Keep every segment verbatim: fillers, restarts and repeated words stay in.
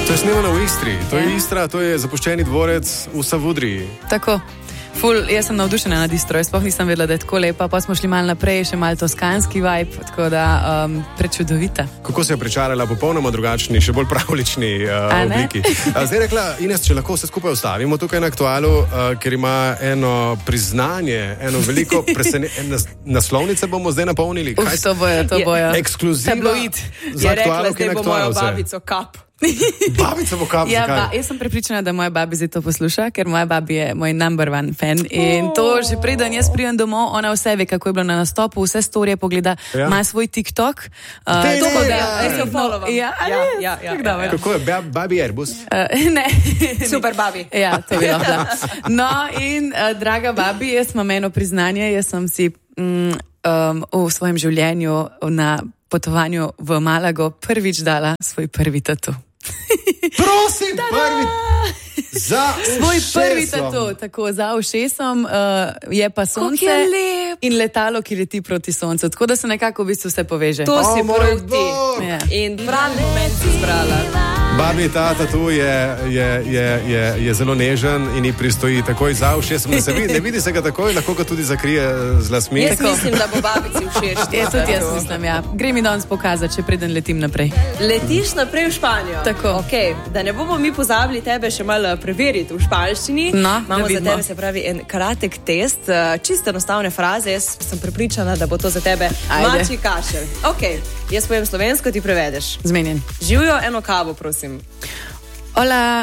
To je snemano v Istri, to je Istra, to je zapuščeni dvorec v Savudriji. Tako. Ful, jaz sem navdušena nad Istro, jaz sploh nisem vedela, da je tako lepa, pa smo šli malo naprej, še malo toskanski vibe, tako da um, prečudovita. Kako se je pričarala popolnoma drugačni, še bolj pravlični uh, obliki. Zdaj rekla, Ines, če lahko vse skupaj ustavimo tukaj na Aktualu, uh, ker ima eno priznanje, eno veliko presenečenje. Naslovnice bomo zdaj napolnili. Uf, to bojo, to bojo. Ekskluziva tabloid. Za Aktualu, ki je na Aktualu. Je rekla, zdaj bo mojo babico kap. Babica bo kap, ja, zakaj? ba, jaz sem prepričana, da moja babi zdaj to posluša, ker moja babi je moj number one fan in to že preden jaz pridem domov, ona vse ve, kako je bilo na nastopu, vse storije pogleda, ja. Ima svoj TikTok. Uh, Dej, tako dej, da, ja. Jaz se follow-am. Ja, ja, ja, ja, ja, ja. Kako je, babi Airbus? Uh, ne. Super babi. Ja, to je bilo. No in, uh, draga babi, jaz imam eno priznanje, jaz sem si mm, um, v svojem življenju na potovanju v Malago prvič dala svoj prvi tatu. Prosim, prvi za svoj prvi ušesom. tatu, tako za ušesom, uh, je pa sonce je in letalo, ki leti proti soncu, tako da se nekako v bistvu vse poveže. To si moj prav ti. bog. Ja. In pravi moment si izbrala. Babi, ta tatu je, je, je, je, je zelo nežen in ji pristoji takoj za ušesom. Ne, vidi, ne vidi se ga takoj, lahko ga tudi zakrije z lasmi. Jaz mislim, da bo babici všeč. Ja, tudi jaz mislim, ja. Gre mi danes pokazati, če preden letim naprej. Letiš naprej v Španijo. Tako. Okay. Da ne bomo mi pozabili tebe še malo preveriti v španščini. No, imamo za vidimo. tebe, se pravi, en kratek test, čisto enostavne fraze. Jaz sem prepričana, da bo to za tebe Ajde. mačji kašelj. Ok, jaz povem slovensko, ti prevedeš. Zmenjen. Živijo eno kavo, prosim. Hola,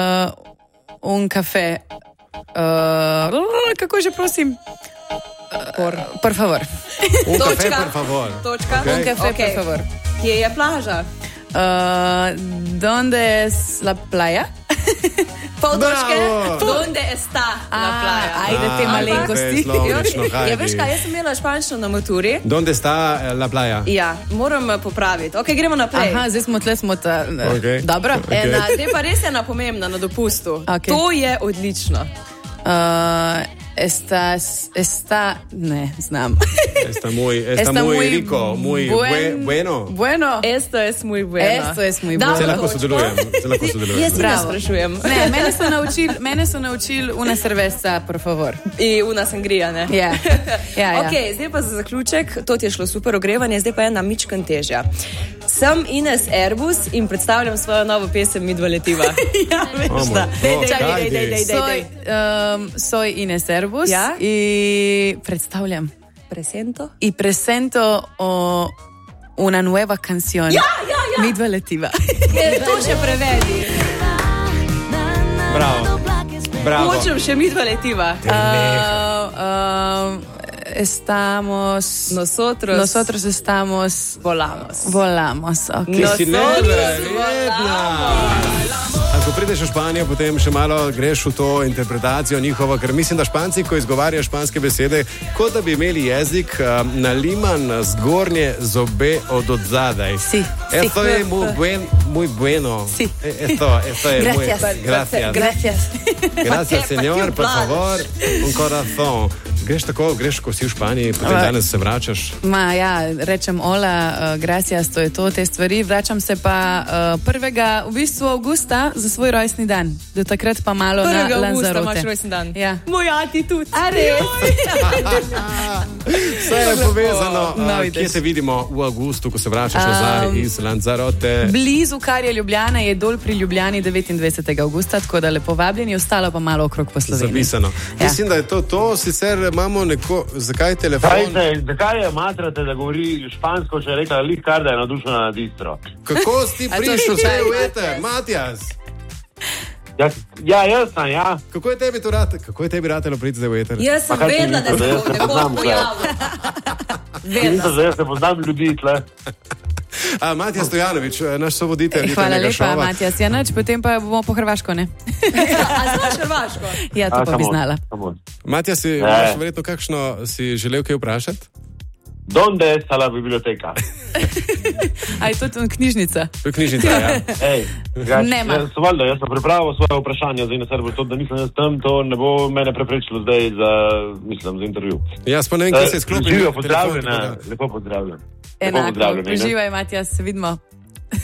uh, un café. Uh, kako že prosim? Por. Por favor. Un Točka. café, por favor. Točka. Ok. Un café, Ok. por favor. Kje je plaža? Uh, donde es la playa? Pol točke. Bravo. Donde está la playa? Ajde, te Ah, malenkosti. slovično, Ja, veš hajdi. kaj, jaz sem imela španščino na maturi. Donde sta eh, la playa? Ja, moram eh, popraviti. Ok, gremo naprej. Aha, zdaj smo tle, smo ta... Ok. Dobro. Ok. Ena, zdaj pa res ena pomembna na dopustu. Ok. To je odlično. Uh, estás, está... Ne, znam. Esta muy, esta Está muy muy rico, muy buen- bue- bueno. Bueno. Esto es muy bueno. Esto es muy Damo bueno. Se lahko točko. sodelujem, se lahko sodelujem. Jaz se ne Bravo. sprašujem. Ne, mene so naučili, mene so naučili una cerveza, por favor. In una sangrija, ne? Ja. Ja, ja. Ok, zdaj pa za zaključek, to ti je šlo super ogrevanje, zdaj pa ena mičkan težja. Sem Ines Airbus in predstavljam svojo novo pesem Midva letiva. Ja, veš Oh, da. moj Dej, bog, dej, dej, kaj dej, dej, dej, dis? dej. Soy, um, soy Ines Airbus Ja? y predstavljam Presento? y presento o, una nueva canción. Ja, ja, ja. Midva letiva. Je, to še prevedi. Bravo, bravo. Hočem še Midva letiva. Uh, um, estamos... Nosotros. Nosotros estamos... Volamos. Volamos, ok. Ki si Nosotros neverjetna. Ko prideš v Španijo, potem še malo greš v to interpretacijo njihovo, ker mislim, da Španci, ko izgovarjajo španske besede, kot da bi imeli jezik uh, naliman zgornje zobe od odzadaj. Si, Esto si. je muy, buen, muy bueno. Si. Esto, esto je muy... Gracias. Gracias. Gracias. Gracias, Pa te- pa señor, ti por oblaš. favor. Un corazón. Greš tako, greš, ko si v Španiji, potem Ampak- danes se vračaš. Ma, ja, rečem hola, uh, gracias, to je to, te stvari. Vračam se pa uh, prvega, v bistvu avgusta za svoj rojstni dan. Do takrat pa malo na Prvega avgusta Lanzarote. imaš rojstni dan. Ja. Moj ati tudi. A res? Vse je povezano. No, Uh, vidiš. kje se vidimo v avgustu, ko se vračaš Um, nazaj iz Lanzarote? Blizu, kar je Ljubljana, je dol pri Ljubljani devetindvajsetega avgusta, tako da lepo vabljeni, ostalo pa malo okrog po Sloveniji. Zapisano. Ja. Mislim, da je to to, sicer imamo neko, zakaj telefon? Dajte, zakaj je matrate, da govori špansko, če je rekla lih kar, da je navdušena nad Istro? Kako si A to prišel si vse kaj? v eter? Matjas, Ja, ja jaz sem, ja. kako je tebi to rad, kako je tebi ratelo priti zdaj v eter? Jaz sem Pa kaj ti vedela, da misliš, se da bo jaz se nekoč poznam, kaj? pojavil. Mislim, Vedela. da jaz se poznam ljudi tle. A, Matjas Stojanovič, naš sovoditelj Hvala njihovega lepa, šova. Matjas Janač, potem pa bomo po Hrvaško, ne? A znaš Hrvaško? Ja, to A, pa bi come on, znala. come on. Matjas, si Ne. imaš verjetno kakšno, si želel kaj vprašati? Donde está la biblioteka? A je to tu knjižnica? To je knjižnica, ja. Ej, ja, Nema. jaz, valjda, jaz sem pripravil svoje vprašanje za Ineservo, to, da nisem jaz tam, to ne bo mene preprečilo zdaj za, mislim, za intervju. Jaz pa ne vem, kje se je sklopil. Živijo, telefon, pozdravljena, tako da- lepo pozdravljen. Lepo Enako, pozdravljeni, ne? uživaj, Matjas, se vidimo. Čau.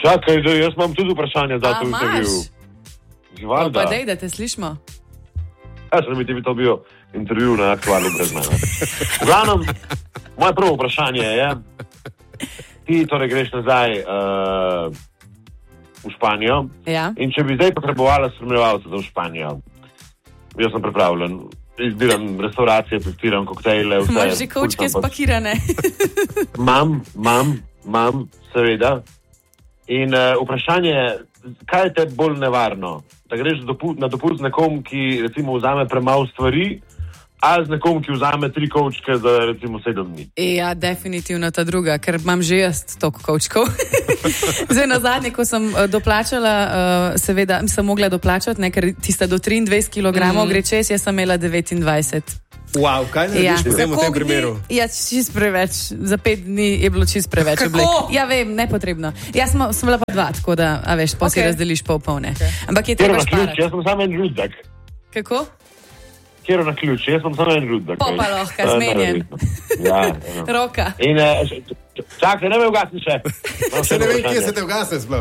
Čakaj, da, jaz imam tudi vprašanje za A, to intervju. imaš? Živalda. Pa dej, da te slišimo. Ja, se mi ti bi to bil intervju na aktualno brez mene. V glavnem, moje prvo vprašanje je, ti torej greš nazaj uh, v Španijo Ja. in če bi zdaj potrebovala spremljevalca za v Španijo, jaz sem pripravljen. Izbiram restauracije, testiram koktejle, vse. Imaš že kovčke spakirane. Mam, mam, mam, seveda. In uh, vprašanje je, kaj je te bolj nevarno? Da greš dopu, na dopust z nekom, ki recimo vzame premalo stvari, ali z nekom, ki vzame tri kovčke za recimo sedem dni? Ja, definitivno ta druga, ker imam že jaz toliko kovčkov. Zdaj na zadnje, ko sem uh, doplačala, uh, seveda sem mogla doplačati, ne, ker tista do triindvajset kilogramov mm. gre čez, jaz sem imela devetindvajset. Wow, kaj narediš Ja. potem v Za tem koliko primeru? Ja, čist preveč. Za pet dni je bilo čist preveč Kako? oblek. Ja, vem, nepotrebno. Jaz sem, sem bila pa dva, tako da, a veš, pa si Okay. razdeliš pol polne. Ampak je Kjer treba na ključ? šparati. Jaz sem samo en rudak. Kako? Kjer na ključ? Jaz sem samo en rudak. Pol pa lahko, zmenjen. Ja, ja. Roka. In uh, čakaj, ne me ugasni še. Še ne vem, kje se te ugasne sploh.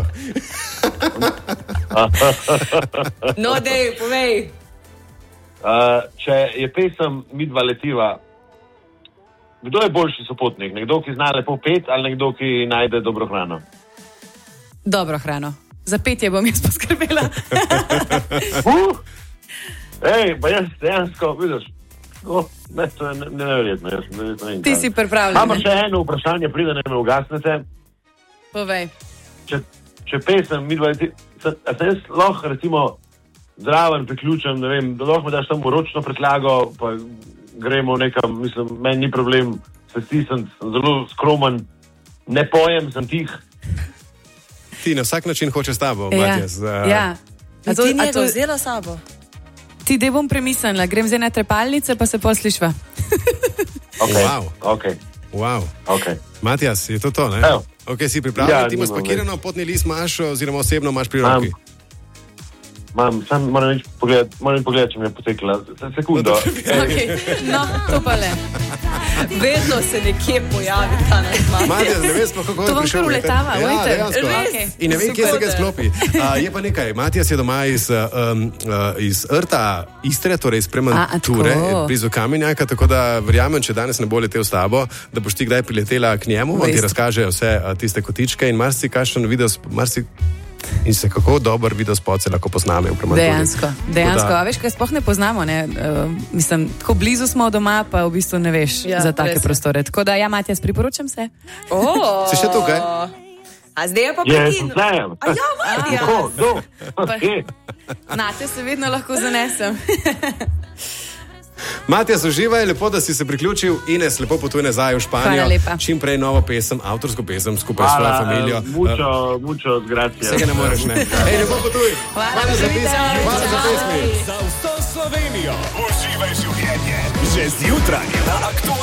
No, dej, povej. Uh, če je pesem Midva letiva, kdo je boljši sopotnik? Nekdo, ki zna lepo pet ali nekdo, ki najde dobro hrano? Dobro hrano. Za petje bom jaz poskrbela. Uh! Ej, pa jaz dejansko, vidiš, oh, ne, to je ne- neverjetno. Jaz ne, ne vem, Ti kaj. si pripravljen. Imamo ne? še eno vprašanje, preden me ugasnete. Povej. Če, če pesem Midva letiva, se, a se jaz lahko recimo zraven priključim, ne vem, da lahko mi daš samo ročno pretlago, pa gremo nekam, mislim, meni ni problem, se stisnem, sem zelo skromen, ne pojem, sem tih. Ti na vsak način hočeš s tabo, Ja. Matjas. Uh, Ja. A to, Ti a njega to, vzela sabo. ti dej bom premislila, grem zdaj na trepalnice, pa se poslišva. Ok, Wow. ok, Wow. ok. Matjas, je to to, ne? Evo. Ok, si pripravljen, Ja, ti imaš nimam spakirano, potni list imaš, oziroma osebno imaš pri Imam. roki. Mam, sam moram reči pogled, moram pogledati, če mi je potekla. Se, sekundo. Okay. No, to pa le. Vedno se nekje pojavi ta naš Matjas, ne veš, kako To je vam prišel. kar uletava, ja, vejte. dejansko. Res? Okay. In ne vem, kje se ga Super. sklopi. Uh, je pa nekaj, Matjas je doma iz, um, uh, iz Rta Istre, torej iz Premanture, A, tako. blizu Kamenjaka, tako da verjamem, če danes ne bo letel s tabo, da boš ti kdaj priletela k njemu, on ti Res. razkaže vse uh, tiste kotičke in marsi kakšen video, marsi in se kako dober video spot se lahko posname v Premanturi. Dejansko, dejansko. Tako da- A veš, kaj sploh ne poznamo, ne? Uh, mislim, tako blizu smo doma, pa v bistvu ne veš Ja, za take res je. prostore. Tako da, ja, Matjas, priporočam se. Oh. Si še tukaj? A zdaj je pa Je, prekinil. sem. A ja, Matija. Kako, kdo? Pa- Kje? Na te se vedno lahko zanesem. Matjas, uživaj, lepo, da si se priključil. Ines, lepo potuj nazaj v Španijo. Hvala lepa. Čim prej novo pesem, avtorsko pesem skupaj s svojo Hvala, familijo. eh, mucho, mucho gracias. Vsega ne moreš, ne. Ej, lepo potuj. Hvala, Hvala za uživajte. pesmi. Hvala za pesmi. Za vso Slovenijo uživaj življenje že zjutraj na aktualnem.